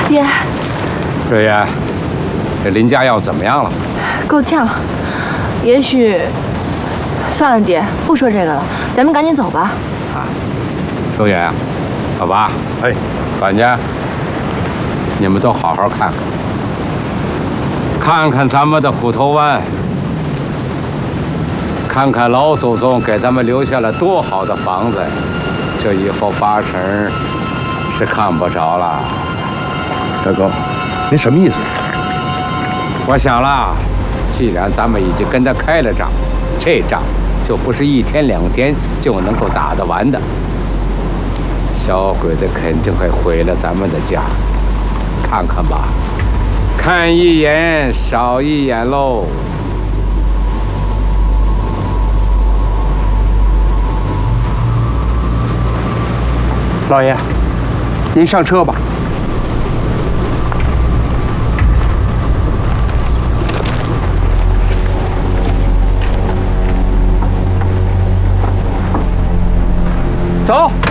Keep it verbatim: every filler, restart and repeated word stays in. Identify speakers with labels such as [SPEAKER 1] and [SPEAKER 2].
[SPEAKER 1] 爹，
[SPEAKER 2] 瑞元，这林家要怎么样了？
[SPEAKER 1] 够呛。也许，算了，爹，不说这个了，咱们赶紧走吧。
[SPEAKER 2] 啊，周远，老八，
[SPEAKER 3] 哎，
[SPEAKER 2] 管家，你们都好好看看，看看咱们的虎头湾，看看老祖宗给咱们留下了多好的房子，这以后八成是看不着了。
[SPEAKER 3] 大哥，您什么意思？
[SPEAKER 2] 我想了，既然咱们已经跟他开了仗，这仗就不是一天两天就能够打得完的。小鬼子肯定会毁了咱们的家，看看吧，看一眼少一眼喽。
[SPEAKER 4] 老爷，您上车吧。走。